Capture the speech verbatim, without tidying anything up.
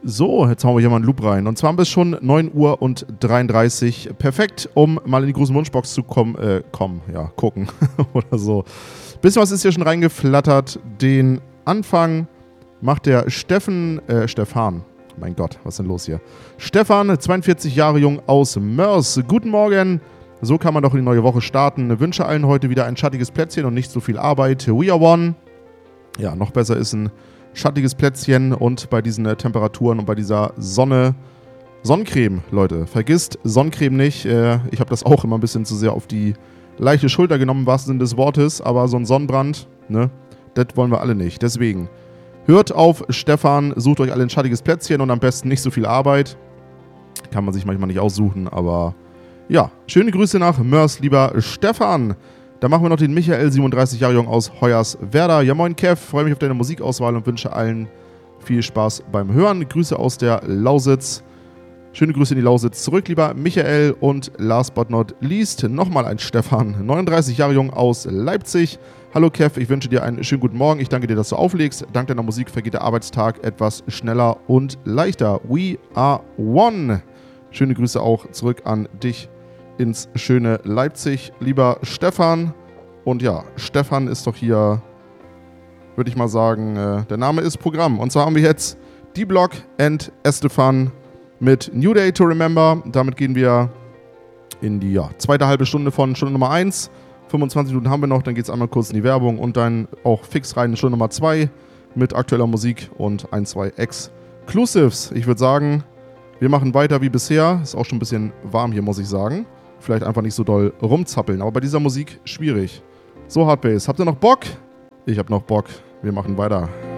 So, jetzt hauen wir hier mal einen Loop rein. Und zwar bis schon neun Uhr und dreiunddreißig. Perfekt, um mal in die große Wunschbox zu kommen, äh, kommen, ja, gucken oder so. Bisschen was ist hier schon reingeflattert. Den Anfang macht der Steffen, äh, Stefan. Mein Gott, was ist denn los hier? Stefan, zweiundvierzig Jahre jung aus Mörs. Guten Morgen. So kann man doch in die neue Woche starten. Wünsche allen heute wieder ein schattiges Plätzchen und nicht so viel Arbeit. We are one. Ja, noch besser ist ein schattiges Plätzchen und bei diesen äh, Temperaturen und bei dieser Sonne Sonnencreme, Leute. Vergisst Sonnencreme nicht. Äh, ich habe das auch immer ein bisschen zu sehr auf die leichte Schulter genommen, im wahrsten Sinne des Wortes. Aber so ein Sonnenbrand, ne, das wollen wir alle nicht. Deswegen hört auf Stefan, sucht euch alle ein schattiges Plätzchen und am besten nicht so viel Arbeit. Kann man sich manchmal nicht aussuchen, aber ja, schöne Grüße nach Mörs, lieber Stefan. Dann machen wir noch den Michael, siebenunddreißig Jahre jung aus Hoyerswerda. Ja, moin Kev, freue mich auf deine Musikauswahl und wünsche allen viel Spaß beim Hören. Grüße aus der Lausitz. Schöne Grüße in die Lausitz zurück, lieber Michael. Und last but not least, nochmal ein Stefan, neununddreißig Jahre jung aus Leipzig. Hallo Kev, ich wünsche dir einen schönen guten Morgen. Ich danke dir, dass du auflegst. Dank deiner Musik vergeht der Arbeitstag etwas schneller und leichter. We are one. Schöne Grüße auch zurück an dich ins schöne Leipzig, lieber Stefan. Und ja, Stefan ist doch hier, würde ich mal sagen, äh, der Name ist Programm. Und zwar haben wir jetzt D-Block and Estefan mit New Day to Remember. Damit gehen wir in die ja, zweite halbe Stunde von Stunde Nummer eins. fünfundzwanzig Minuten haben wir noch, dann geht es einmal kurz in die Werbung und dann auch fix rein in Stunde Nummer zwei mit aktueller Musik und ein, zwei Exclusives. Ich würde sagen, wir machen weiter wie bisher. Ist auch schon ein bisschen warm hier, muss ich sagen. Vielleicht einfach nicht so doll rumzappeln, aber bei dieser Musik schwierig. So, Hardbase, habt ihr noch Bock? Ich hab noch Bock. Wir machen weiter.